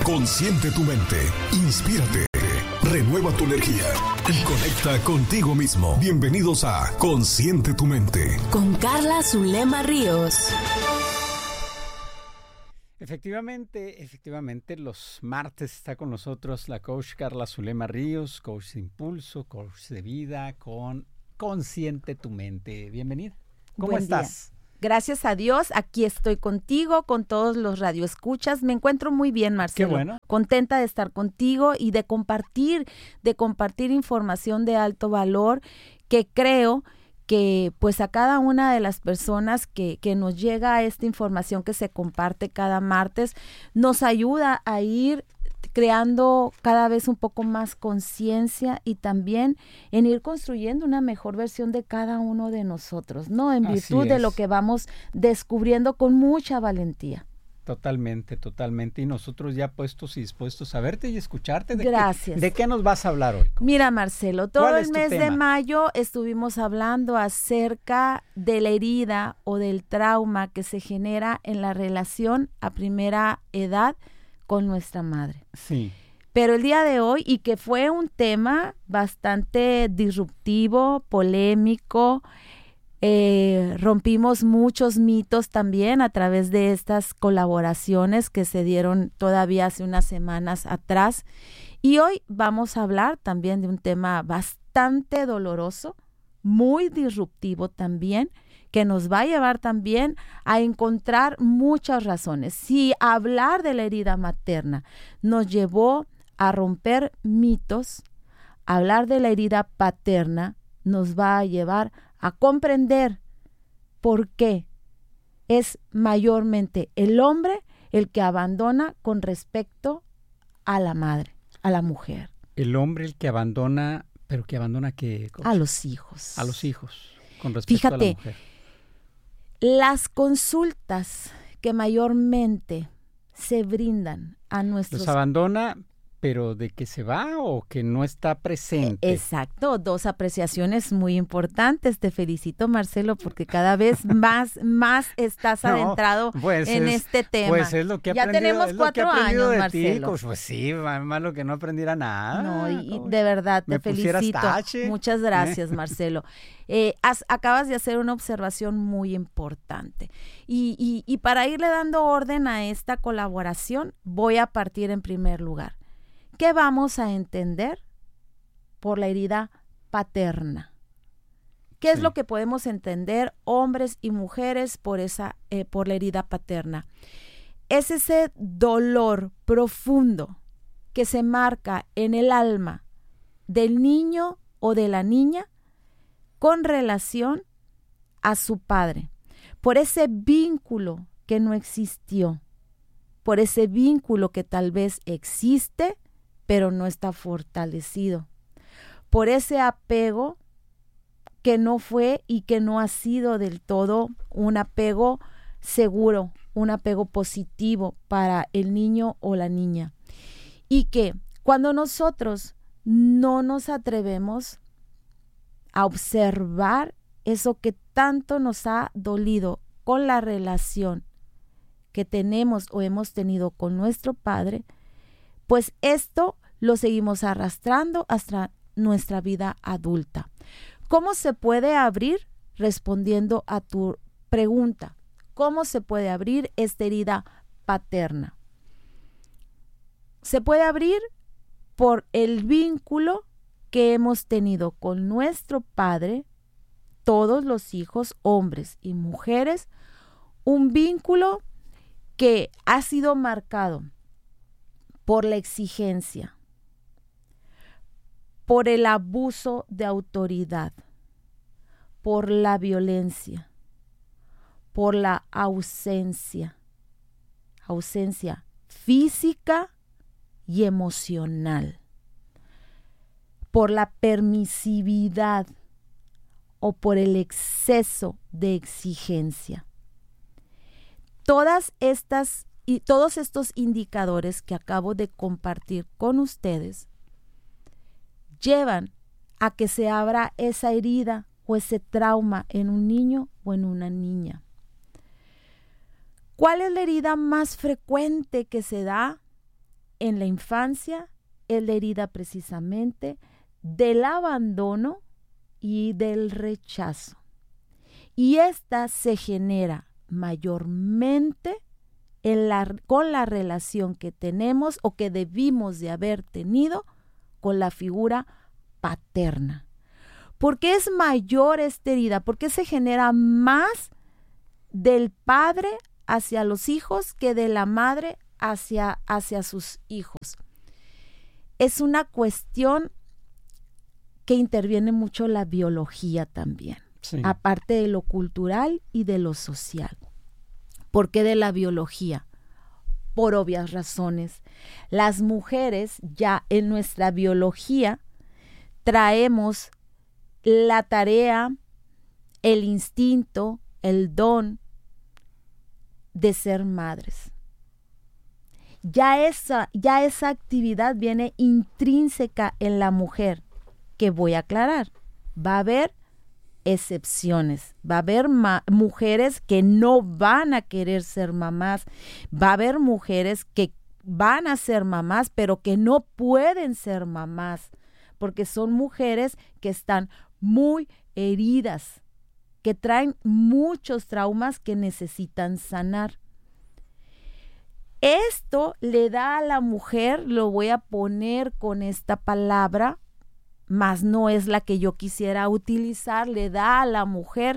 Consciente tu mente, inspírate, renueva tu energía y conecta contigo mismo. Bienvenidos a Consciente tu mente. Con Carla Zulema Ríos. Efectivamente, los martes está con nosotros la coach Carla Zulema Ríos, coach de impulso, coach de vida con Consciente tu mente. Bienvenida. ¿Cómo estás? Gracias a Dios, aquí estoy contigo, con todos los radioescuchas. Me encuentro muy bien, Marcelo. Qué bueno. Contenta de estar contigo y de compartir información de alto valor que creo que pues a cada una de las personas que nos llega esta información que se comparte cada martes, nos ayuda a ir creando cada vez un poco más conciencia y también en ir construyendo una mejor versión de cada uno de nosotros, ¿no? En virtud de lo que vamos descubriendo con mucha valentía. Totalmente. Y nosotros ya puestos y dispuestos a verte y escucharte. Gracias. ¿De qué nos vas a hablar hoy? Mira, Marcelo, todo el mes de mayo estuvimos hablando acerca de la herida o del trauma que se genera en la relación a primera edad con nuestra madre. Sí. Pero el día de hoy, y que fue un tema bastante disruptivo, polémico, rompimos muchos mitos también a través de estas colaboraciones que se dieron todavía hace unas semanas atrás. Y hoy vamos a hablar también de un tema bastante doloroso, muy disruptivo también, que nos va a llevar también a encontrar muchas razones. Si hablar de la herida materna nos llevó a romper mitos, hablar de la herida paterna nos va a llevar a comprender por qué es mayormente el hombre el que abandona con respecto a la madre, a la mujer. El hombre el que abandona, pero que abandona ¿qué? A los hijos. A los hijos, con respecto a la mujer. Las consultas que mayormente se brindan a nuestros... Los abandona, pero ¿de que se va o que no está presente? Exacto, dos apreciaciones muy importantes. Te felicito, Marcelo, porque cada vez más estás adentrado en este tema. Pues es lo que he aprendido. Ya tenemos 4 años, de Marcelo. Ti, pues sí, malo que no aprendiera nada. No, y de verdad, te felicito. Muchas gracias, Marcelo. Acabas de hacer una observación muy importante. Y para irle dando orden a esta colaboración, voy a partir en primer lugar. ¿Qué vamos a entender por la herida paterna? ¿Qué es lo que podemos entender hombres y mujeres por la herida paterna? Es ese dolor profundo que se marca en el alma del niño o de la niña con relación a su padre, por ese vínculo que no existió, por ese vínculo que tal vez existe, pero no está fortalecido, por ese apego que no fue y que no ha sido del todo un apego seguro, un apego positivo para el niño o la niña. Y que cuando nosotros no nos atrevemos a observar eso que tanto nos ha dolido con la relación que tenemos o hemos tenido con nuestro padre, pues esto lo seguimos arrastrando hasta nuestra vida adulta. ¿Cómo se puede abrir? Respondiendo a tu pregunta, ¿cómo se puede abrir esta herida paterna? Se puede abrir por el vínculo que hemos tenido con nuestro padre, todos los hijos, hombres y mujeres, un vínculo que ha sido marcado por la exigencia, por el abuso de autoridad, por la violencia, por la ausencia física y emocional, por la permisividad o por el exceso de exigencia. Todos estos indicadores que acabo de compartir con ustedes llevan a que se abra esa herida o ese trauma en un niño o en una niña. ¿Cuál es la herida más frecuente que se da en la infancia es la herida precisamente del abandono y del rechazo. Y esta se genera mayormente con la relación que tenemos o que debimos de haber tenido con la figura paterna. ¿Por qué es mayor esta herida? ¿Por qué se genera más del padre hacia los hijos que de la madre hacia sus hijos? Es una cuestión que interviene mucho la biología también, sí, aparte de lo cultural y de lo social. ¿Por qué de la biología? Por obvias razones. Las mujeres ya en nuestra biología traemos la tarea, el instinto, el don de ser madres. Ya esa actividad viene intrínseca en la mujer, que voy a aclarar. Va a haber excepciones, va a haber mujeres que no van a querer ser mamás, va a haber mujeres que van a ser mamás, pero que no pueden ser mamás, porque son mujeres que están muy heridas, que traen muchos traumas que necesitan sanar. Esto le da a la mujer, lo voy a poner con esta palabra, mas no es la que yo quisiera utilizar, le da a la mujer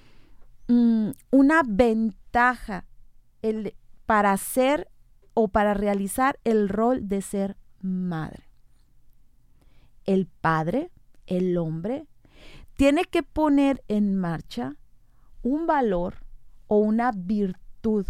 una ventaja para hacer o para realizar el rol de ser madre. El padre, el hombre, tiene que poner en marcha un valor o una virtud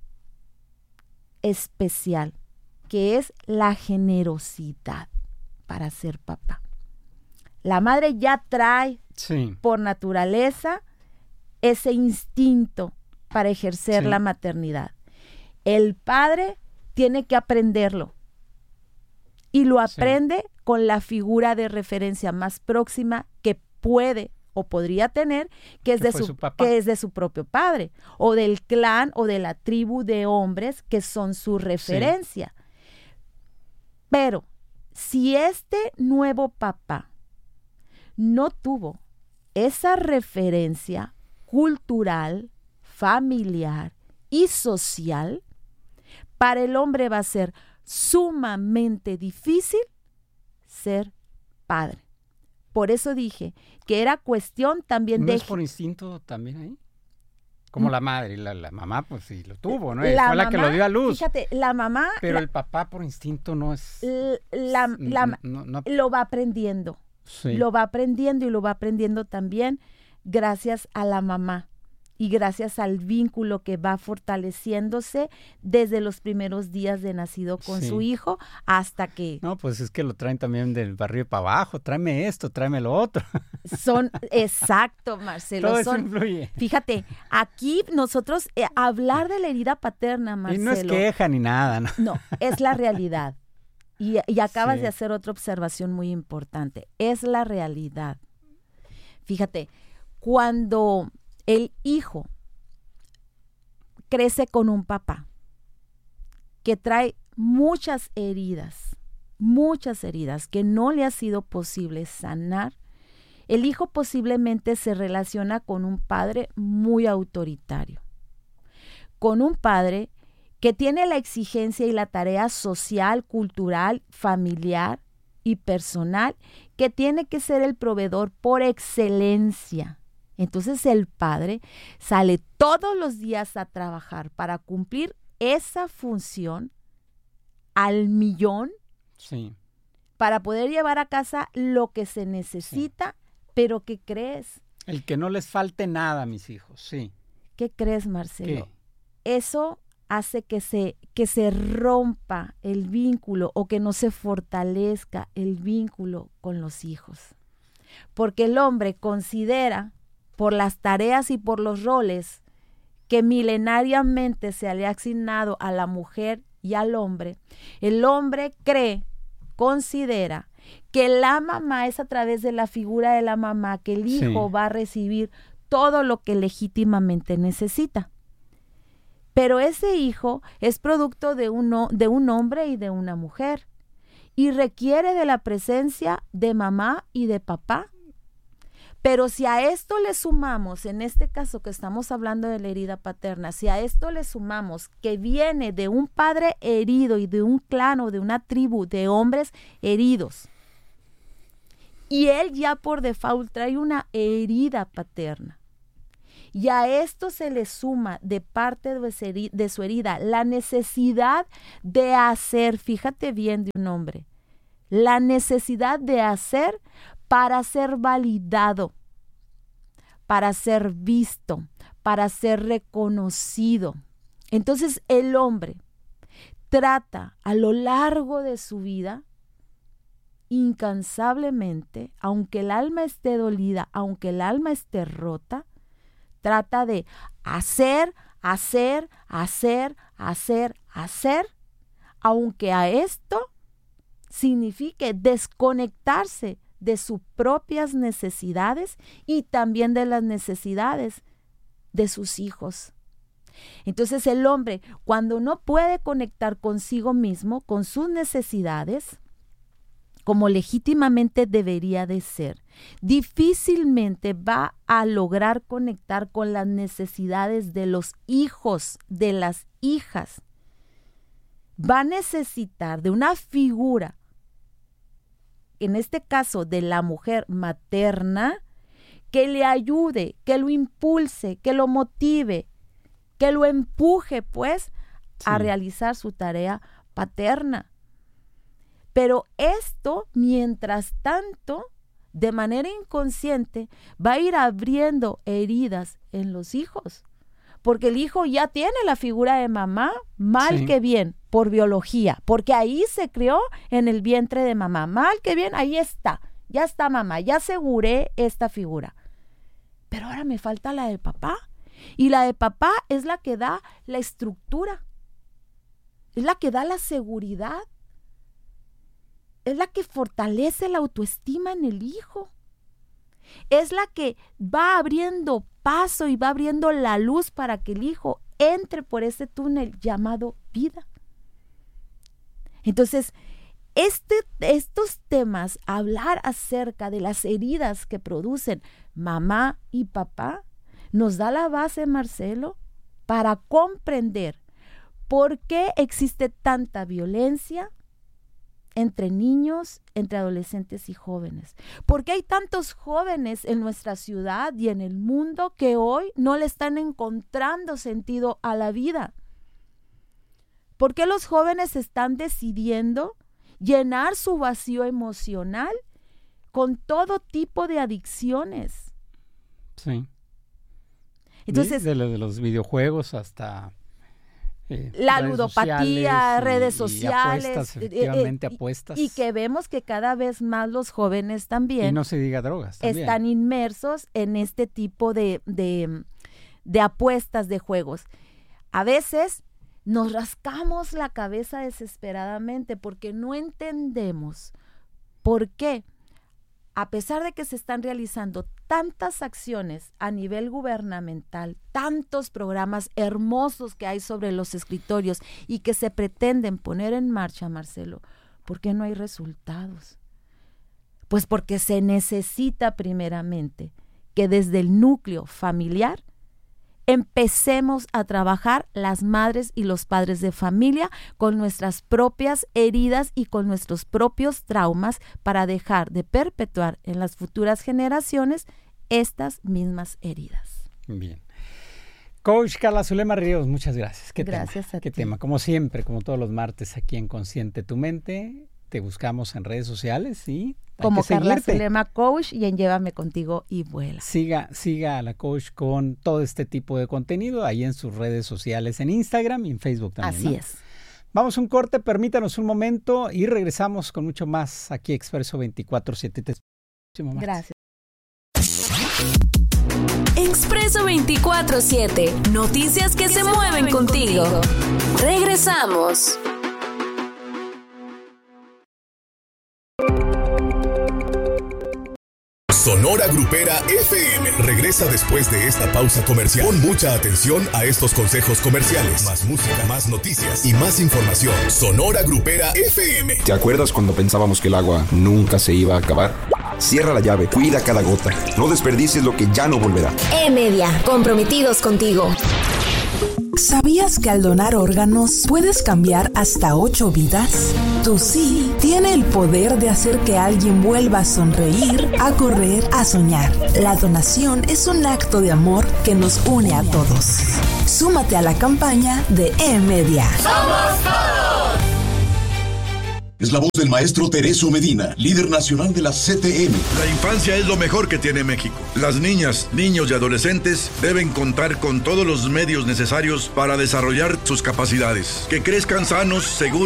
especial, que es la generosidad para ser papá. La madre ya trae por naturaleza ese instinto para ejercer la maternidad. El padre tiene que aprenderlo y lo aprende con la figura de referencia más próxima que puede o podría tener, que es de su propio padre o del clan o de la tribu de hombres que son su referencia. Pero si este nuevo papá no tuvo esa referencia cultural, familiar y social, para el hombre va a ser sumamente difícil ser padre. Por eso dije que era cuestión también ¿No de... es por instinto también ahí? Como la madre, la mamá pues sí lo tuvo, ¿no? Fue la que lo dio a luz. Fíjate, la mamá... Pero el papá por instinto no es... Lo va aprendiendo. Sí. Lo va aprendiendo y lo va aprendiendo también gracias a la mamá y gracias al vínculo que va fortaleciéndose desde los primeros días de nacido con su hijo hasta que... No, pues es que lo traen también del barrio para abajo, tráeme esto, tráeme lo otro. Exacto, Marcelo. Todo eso influye. Fíjate, aquí nosotros hablar de la herida paterna, Marcelo... Y no es queja ni nada, ¿no? No, es la realidad. Y acabas de hacer otra observación muy importante. Es la realidad. Fíjate, cuando el hijo crece con un papá que trae muchas heridas que no le ha sido posible sanar, el hijo posiblemente se relaciona con un padre muy autoritario, con un padre que tiene la exigencia y la tarea social, cultural, familiar y personal, que tiene que ser el proveedor por excelencia. Entonces el padre sale todos los días a trabajar para cumplir esa función al millón, para poder llevar a casa lo que se necesita, pero ¿qué crees? El que no les falte nada a mis hijos, sí. ¿Qué crees, Marcelo? ¿Qué? Eso hace que se rompa el vínculo o que no se fortalezca el vínculo con los hijos. Porque el hombre considera, por las tareas y por los roles que milenariamente se le ha asignado a la mujer y al hombre, el hombre considera que la mamá es a través de la figura de la mamá que el hijo va a recibir todo lo que legítimamente necesita. Pero ese hijo es producto de un hombre y de una mujer y requiere de la presencia de mamá y de papá. Pero si a esto le sumamos, en este caso que estamos hablando de la herida paterna, si a esto le sumamos que viene de un padre herido y de un clan o de una tribu de hombres heridos, y él ya por default trae una herida paterna, y a esto se le suma de parte de su herida la necesidad de hacer, fíjate bien de un hombre, la necesidad de hacer para ser validado, para ser visto, para ser reconocido. Entonces el hombre trata a lo largo de su vida, incansablemente, aunque el alma esté dolida, aunque el alma esté rota, trata de hacer, aunque a esto signifique desconectarse de sus propias necesidades y también de las necesidades de sus hijos. Entonces el hombre, cuando no puede conectar consigo mismo, con sus necesidades, como legítimamente debería de ser, difícilmente va a lograr conectar con las necesidades de los hijos, de las hijas. Va a necesitar de una figura, en este caso de la mujer materna, que le ayude, que lo impulse, que lo motive, que lo empuje, pues, a realizar su tarea paterna. Pero esto, mientras tanto, de manera inconsciente, va a ir abriendo heridas en los hijos. Porque el hijo ya tiene la figura de mamá, mal que bien, por biología. Porque ahí se crió en el vientre de mamá. Mal que bien, ahí está. Ya está mamá, ya aseguré esta figura. Pero ahora me falta la de papá. Y la de papá es la que da la estructura. Es la que da la seguridad. Es la que fortalece la autoestima en el hijo. Es la que va abriendo paso y va abriendo la luz para que el hijo entre por ese túnel llamado vida. Entonces, estos temas, hablar acerca de las heridas que producen mamá y papá, nos da la base, Marcelo, para comprender por qué existe tanta violencia entre niños, entre adolescentes y jóvenes. ¿Por qué hay tantos jóvenes en nuestra ciudad y en el mundo que hoy no le están encontrando sentido a la vida? ¿Por qué los jóvenes están decidiendo llenar su vacío emocional con todo tipo de adicciones? Sí. Entonces, de los videojuegos hasta la ludopatía, redes sociales, y apuestas, efectivamente apuestas. Y que vemos que cada vez más los jóvenes también, y no se diga drogas, también están inmersos en este tipo de apuestas, de juegos. A veces nos rascamos la cabeza desesperadamente porque no entendemos por qué, a pesar de que se están realizando tantas acciones a nivel gubernamental, tantos programas hermosos que hay sobre los escritorios y que se pretenden poner en marcha, Marcelo, ¿por qué no hay resultados? Pues porque se necesita primeramente que desde el núcleo familiar empecemos a trabajar las madres y los padres de familia con nuestras propias heridas y con nuestros propios traumas para dejar de perpetuar en las futuras generaciones estas mismas heridas. Bien. Coach Carla Zulema Ríos, muchas gracias. Gracias a ti. Qué tema. Como siempre, como todos los martes aquí en Consciente Tu Mente, te buscamos en redes sociales y como Carla Zulema Coach y en Llévame Contigo y Vuela. Siga a la coach con todo este tipo de contenido ahí en sus redes sociales, en Instagram y en Facebook también. Así ¿no? es. Vamos a un corte, permítanos un momento y regresamos con mucho más aquí Expreso 24/7. Gracias. Expreso 24/7. Noticias que se mueven contigo. Regresamos. Sonora Grupera FM regresa después de esta pausa comercial. Pon mucha atención a estos consejos comerciales. Más música, más noticias y más información. Sonora Grupera FM. ¿Te acuerdas cuando pensábamos que el agua nunca se iba a acabar? Cierra la llave, cuida cada gota. No desperdicies lo que ya no volverá. E-Media, comprometidos contigo. ¿Sabías que al donar órganos puedes cambiar hasta 8 vidas? Tu sí tiene el poder de hacer que alguien vuelva a sonreír, a correr, a soñar. La donación es un acto de amor que nos une a todos. Súmate a la campaña de E-Media. ¡Somos todos! Es la voz del maestro Tereso Medina, líder nacional de la CTM. La infancia es lo mejor que tiene México. Las niñas, niños y adolescentes deben contar con todos los medios necesarios para desarrollar sus capacidades. Que crezcan sanos, seguros